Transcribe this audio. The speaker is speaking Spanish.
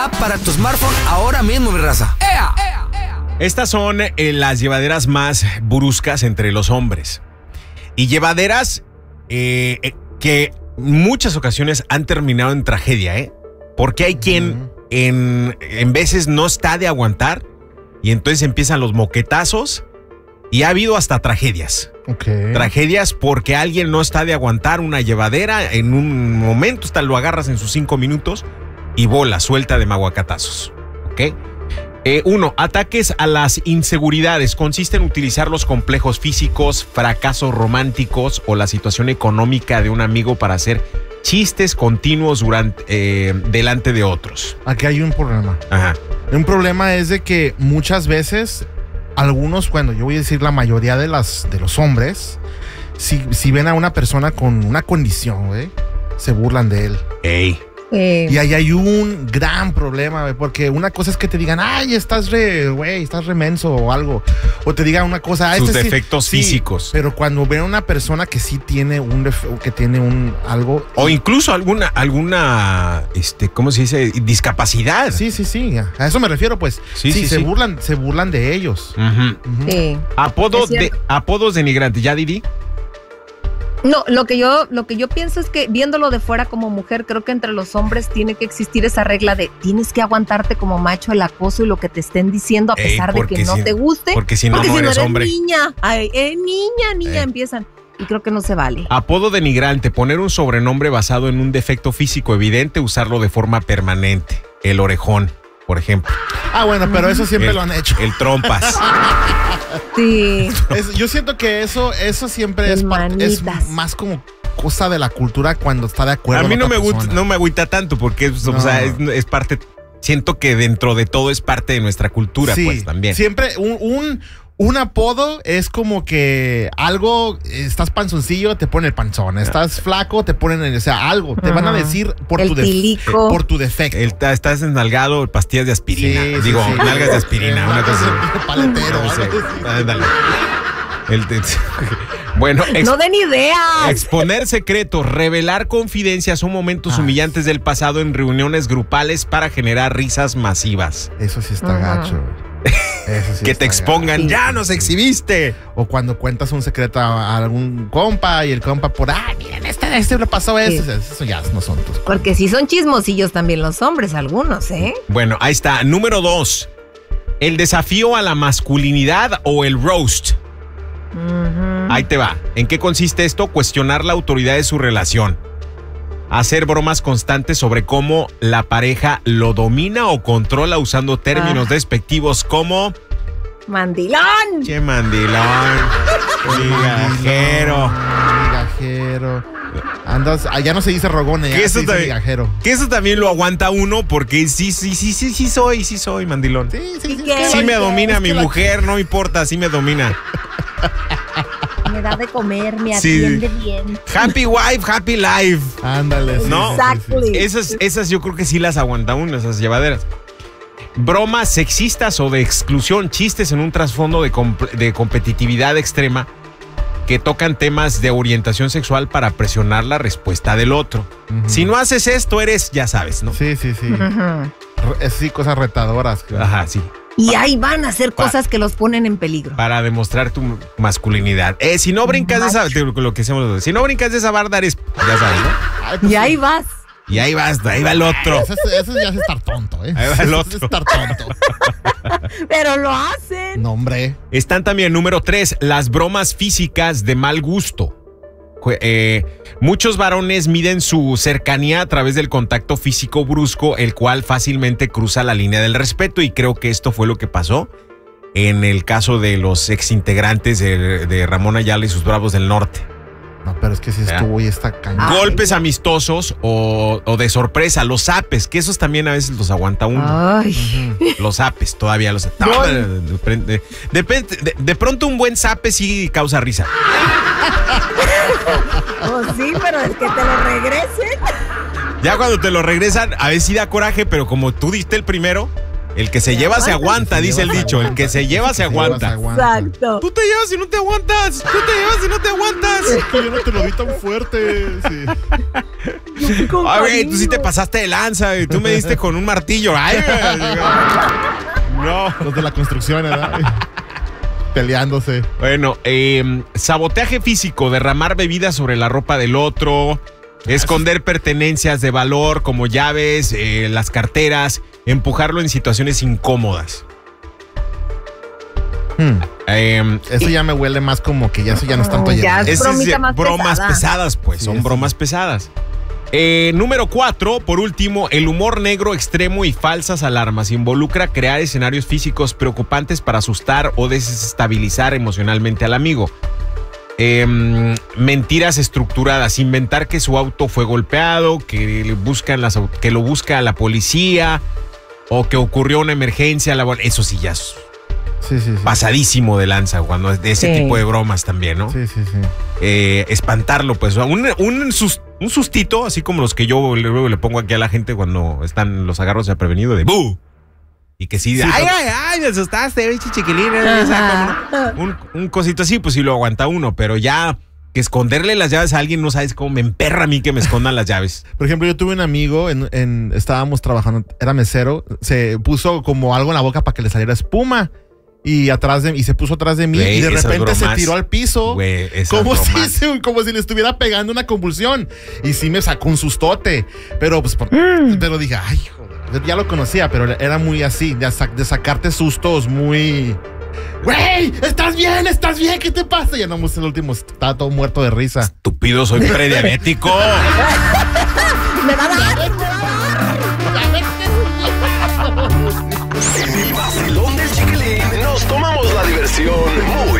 Para tu smartphone ahora mismo, mi raza. ¡Ea! Estas son las llevaderas más bruscas entre los hombres. Y llevaderas que en muchas ocasiones han terminado en tragedia, ¿eh? Porque hay quien en veces no está de aguantar y entonces empiezan los moquetazos y ha habido hasta tragedias. Okay. Tragedias porque alguien no está de aguantar una llevadera. En un momento hasta lo agarras en sus 5 minutos y bola suelta de maguacatazos. ¿Ok? 1. Ataques a las inseguridades. Consiste en utilizar los complejos físicos, fracasos románticos o la situación económica de un amigo para hacer chistes continuos delante de otros. Aquí hay un problema. Ajá. Un problema es de que muchas veces algunos, bueno, yo voy a decir la mayoría de los hombres, si ven a una persona con una condición, güey, se burlan de él. Ey. Y ahí hay un gran problema, güey, porque una cosa es que te digan, ay, estás re menso o algo. O te digan una cosa, sus defectos físicos. Pero cuando ven a una persona que sí tiene algo. O incluso alguna, ¿cómo se dice? Discapacidad. Sí. A eso me refiero, pues. Sí. Se burlan de ellos. Sí. Apodos denigrantes. ¿Ya, Didi? No, lo que yo pienso es que viéndolo de fuera como mujer, creo que entre los hombres tiene que existir esa regla de tienes que aguantarte como macho el acoso y lo que te estén diciendo a pesar de que no te guste. Porque si no eres hombre. Niña, empiezan. Y creo que no se vale. Apodo denigrante, poner un sobrenombre basado en un defecto físico evidente, usarlo de forma permanente. El orejón, por ejemplo. Ah, bueno, pero eso siempre lo han hecho. El trompas. Sí. Yo siento que eso siempre es más como cosa de la cultura cuando está de acuerdo. A mí no me agüita tanto porque o sea, es parte. Siento que dentro de todo es parte de nuestra cultura, sí, pues también. Siempre un apodo es como que algo, estás panzoncillo, te ponen el panzón, estás flaco, te ponen, algo, te van a decir por tu defecto. Estás enalgado, pastillas de aspirina. Nalgas de aspirina. Una cosa. Paletero. Bueno, no den ideas. Exponer secretos, revelar confidencias son momentos humillantes del pasado en reuniones grupales para generar risas masivas. Eso sí está gacho. Sí que te expongan, ya nos exhibiste. O cuando cuentas un secreto a algún compa y el compa miren, este le pasó eso ya no son tus. Porque sí son chismosillos también los hombres, algunos, ¿eh? Bueno, ahí está. Número 2. El desafío a la masculinidad o el roast. Ahí te va. ¿En qué consiste esto? Cuestionar la autoridad de su relación. Hacer bromas constantes sobre cómo la pareja lo domina o controla usando términos despectivos como mandilón. ¡Qué mandilón! Migajero. Andas, allá no se dice rogón, ya se dice migajero. Que eso también lo aguanta uno porque sí soy mandilón. Sí me domina mi mujer, no importa, sí me domina. Me da de comer, me atiende bien. Happy wife, happy life. Ándale, sí. ¿No? Exactly. Esas yo creo que sí las aguanta uno, esas llevaderas. Bromas sexistas o de exclusión, chistes en un trasfondo de competitividad extrema que tocan temas de orientación sexual para presionar la respuesta del otro. Si no haces esto, ya sabes, ¿no? Sí. Sí, cosas retadoras. Claro. Ajá, sí. Y ahí van a hacer cosas que los ponen en peligro. Para demostrar tu masculinidad. Si no brincas de esa, lo que hacemos, si no brincas de esa barda eres, ya sabes, ¿no? Pues y ahí vas. Y ahí va el otro. Eso ya es estar tonto, ¿eh? Ahí va el otro. Es estar tonto. Pero lo hacen. No, hombre. Están también, número 3, las bromas físicas de mal gusto. Muchos varones miden su cercanía a través del contacto físico brusco, el cual fácilmente cruza la línea del respeto, y creo que esto fue lo que pasó en el caso de los exintegrantes de Ramón Ayala y sus Bravos del Norte. No, pero es que si estuvo y está cañón. Golpes amistosos o de sorpresa, los zapes, que esos también a veces los aguanta uno. Ay. Los zapes, todavía los. De pronto un buen zape sí causa risa. Oh, sí, pero es que te lo regresen. Ya cuando te lo regresan, a veces sí da coraje, pero como tú diste el primero, El que se lleva se aguanta, dice el dicho. El que se lleva se aguanta. Exacto. Tú te llevas y no te aguantas. Tú te llevas y no te aguantas. Es que yo no te lo di tan fuerte. Sí. A ver, tú sí te pasaste de lanza. Y tú me diste con un martillo. Ay, no. Los de la construcción, ¿verdad? Peleándose. Bueno, sabotaje físico, derramar bebidas sobre la ropa del otro, esconder pertenencias de valor como llaves, las carteras, empujarlo en situaciones incómodas. Eso ya me huele más como que eso ya no es tanto ya es bromas pesadas, pues, sí, son bromas pesadas. Número 4, por último, el humor negro extremo y falsas alarmas. Involucra crear escenarios físicos preocupantes para asustar o desestabilizar emocionalmente al amigo. Mentiras estructuradas, inventar que su auto fue golpeado, que lo busca la policía o que ocurrió una emergencia laboral. Eso sí ya es pasadísimo de lanza cuando es de ese tipo de bromas también, ¿no? Sí. Espantarlo, pues, un sustito, así como los que yo luego le pongo aquí a la gente cuando están los agarros de prevenido de ¡bu! Y que sí, ay, me asustaste, chiquilín. Un cosito así, pues sí lo aguanta uno, pero ya que esconderle las llaves a alguien, no sabes cómo me emperra a mí que me escondan las llaves. Por ejemplo, yo tuve un amigo, estábamos trabajando, era mesero, se puso como algo en la boca para que le saliera espuma. Y se puso atrás de mí, güey, y de repente se tiró al piso, güey, como si le estuviera pegando una convulsión. Y sí me sacó un sustote. Pero pues pero dije, ay, joder, ya lo conocía, pero era muy así, de sacarte sustos muy... ¡Güey! ¿Estás bien? ¿Qué te pasa? Ya no, en el último estaba todo muerto de risa. Estúpido, soy prediabético. Me va a dar. En el vacilón del Chiquilín nos tomamos la diversión muy